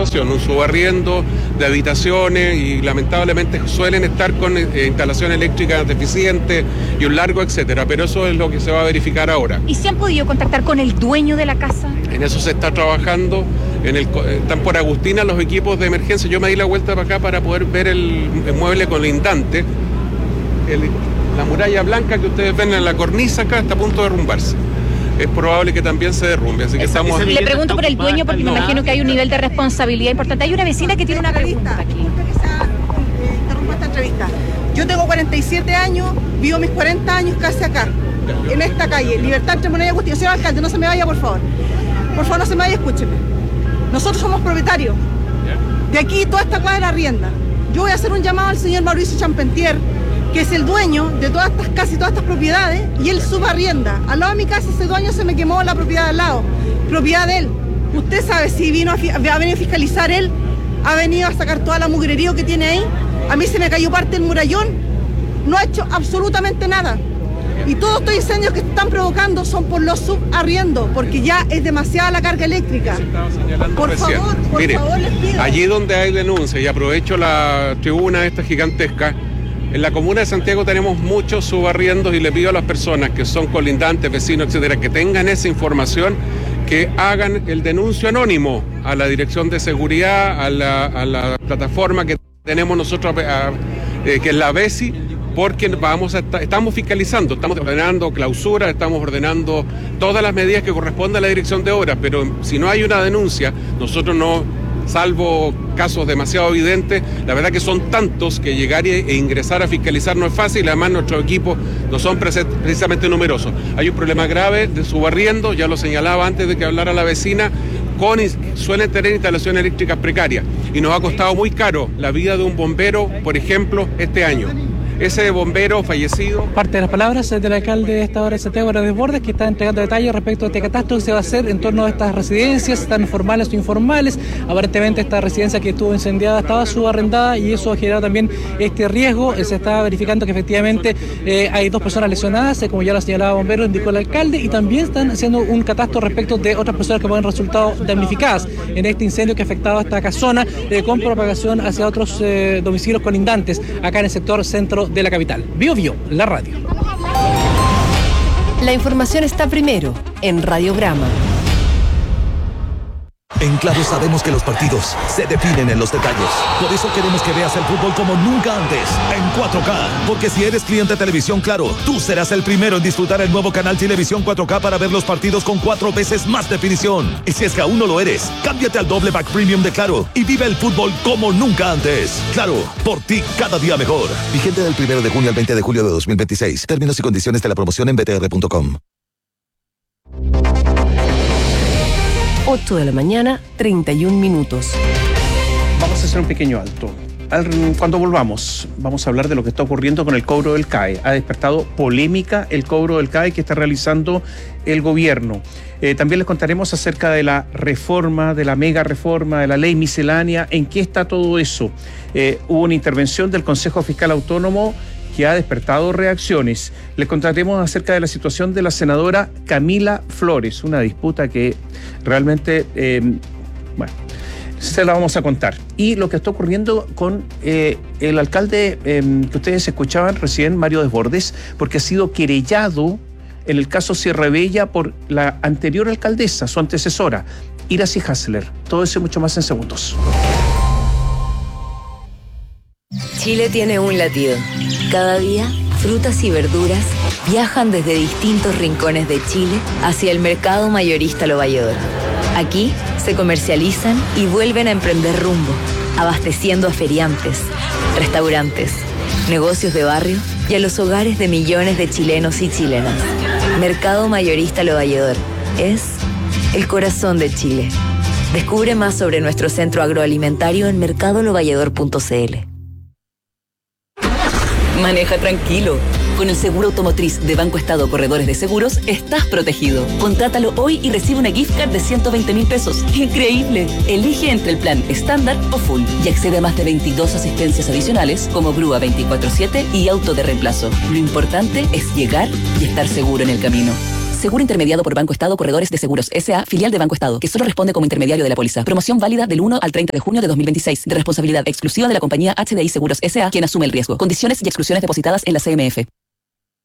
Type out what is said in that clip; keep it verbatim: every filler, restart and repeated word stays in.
situación, un subarriendo de habitaciones y lamentablemente suelen estar con eh, instalación eléctrica deficiente y un largo etcétera, pero eso es lo que se va a verificar ahora. ¿Y se han podido contactar con el dueño de la casa? En eso se está trabajando, en el, están por Agustina los equipos de emergencia. Yo me di la vuelta para acá para poder ver el, el mueble colindante. El, la muralla blanca que ustedes ven en la cornisa acá está a punto de derrumbarse. Es probable que también se derrumbe, así que Esa, estamos... Le pregunto por el dueño porque me imagino que hay un nivel de responsabilidad importante. Hay una vecina que tiene una pregunta aquí. Interrumpo esta entrevista. Yo tengo cuarenta y siete años, vivo mis cuarenta años casi acá, en esta calle, Libertad entre Moneda y Agustina. Señor alcalde, no se me vaya, por favor. Por favor, no se me vaya, escúcheme. Nosotros somos propietarios. De aquí toda esta cuadra arrienda. Yo voy a hacer un llamado al señor Mauricio Champentier, que es el dueño de todas estas, casi todas estas propiedades, y él subarrienda. Al lado de mi casa ese dueño se me quemó la propiedad de al lado, propiedad de él. Usted sabe si vino a, a venir a fiscalizar él, ha venido a sacar toda la mugrería que tiene ahí. A mí se me cayó parte del murallón, no ha hecho absolutamente nada. Y todos estos incendios que están provocando son por los subarriendos, porque ya es demasiada la carga eléctrica. Por recién. favor, por Mire, favor, les pido. Allí donde hay denuncia, y aprovecho la tribuna esta gigantesca, en la comuna de Santiago tenemos muchos subarriendos y le pido a las personas que son colindantes, vecinos, etcétera, que tengan esa información, que hagan el denuncio anónimo a la Dirección de Seguridad, a la, a la plataforma que tenemos nosotros, a, a, eh, que es la BESI, porque vamos a estar, estamos fiscalizando, estamos ordenando clausura, estamos ordenando todas las medidas que corresponden a la Dirección de Obras, pero si no hay una denuncia, nosotros no, salvo casos demasiado evidentes, la verdad que son tantos que llegar e ingresar a fiscalizar no es fácil, además nuestros equipos no son precisamente numerosos. Hay un problema grave de subarriendo, ya lo señalaba antes de que hablara la vecina, con, suelen tener instalaciones eléctricas precarias y nos ha costado muy caro la vida de un bombero, por ejemplo, este año. Ese bombero fallecido. Parte de las palabras del alcalde de esta hora de Santiago Hernández Bordes, que está entregando detalles respecto a este catastro que se va a hacer en torno a estas residencias, tan formales o informales. Aparentemente esta residencia que estuvo incendiada estaba subarrendada y eso ha generado también este riesgo. Se está verificando que efectivamente eh, hay dos personas lesionadas, eh, como ya lo señalaba Bombero, indicó el alcalde, y también están haciendo un catastro respecto de otras personas que pueden resultar damnificadas en este incendio que ha afectado a esta casona eh, con propagación hacia otros eh, domicilios colindantes acá en el sector centro de la capital. Bio Bio, la radio. La información está primero en Radiograma. En Claro sabemos que los partidos se definen en los detalles. Por eso queremos que veas el fútbol como nunca antes, en cuatro K. Porque si eres cliente de Televisión Claro, tú serás el primero en disfrutar el nuevo canal Televisión cuatro K para ver los partidos con cuatro veces más definición. Y si es que aún no lo eres, cámbiate al doble pack premium de Claro y vive el fútbol como nunca antes. Claro, por ti cada día mejor. Vigente del primero de junio al veinte de julio de dos mil veintiséis. Términos y condiciones de la promoción en b t r punto com. ocho de la mañana, treinta y un minutos. Vamos a hacer un pequeño alto. Cuando volvamos, vamos a hablar de lo que está ocurriendo con el cobro del C A E. Ha despertado polémica el cobro del C A E que está realizando el gobierno. Eh, también les contaremos acerca de la reforma, de la mega reforma, de la ley miscelánea. ¿En qué está todo eso? Eh, hubo una intervención del Consejo Fiscal Autónomo que ha despertado reacciones. Les contaremos acerca de la situación de la senadora Camila Flores, una disputa que realmente, eh, bueno, se la vamos a contar. Y lo que está ocurriendo con eh, el alcalde eh, que ustedes escuchaban recién, Mario Desbordes, porque ha sido querellado en el caso Sierra Bella por la anterior alcaldesa, su antecesora, Iracy Hassler. Todo eso y mucho más en segundos. Chile tiene un latido. Cada día, frutas y verduras viajan desde distintos rincones de Chile hacia el mercado mayorista Lo Valledor. Aquí se comercializan y vuelven a emprender rumbo, abasteciendo a feriantes, restaurantes, negocios de barrio y a los hogares de millones de chilenos y chilenas. Mercado mayorista Lo Valledor es el corazón de Chile. Descubre más sobre nuestro centro agroalimentario en mercado lo valledor punto c l. Maneja tranquilo. Con el seguro automotriz de Banco Estado Corredores de Seguros, estás protegido. Contrátalo hoy y recibe una gift card de ciento veinte mil pesos. ¡Increíble! Elige entre el plan estándar o full y accede a más de veintidós asistencias adicionales como grúa veinticuatro siete y auto de reemplazo. Lo importante es llegar y estar seguro en el camino. Seguro intermediado por Banco Estado Corredores de Seguros S A, filial de Banco Estado, que solo responde como intermediario de la póliza. Promoción válida del uno al treinta de junio de dos mil veintiséis. De responsabilidad exclusiva de la compañía H D I Seguros S A, quien asume el riesgo. Condiciones y exclusiones depositadas en la C M F.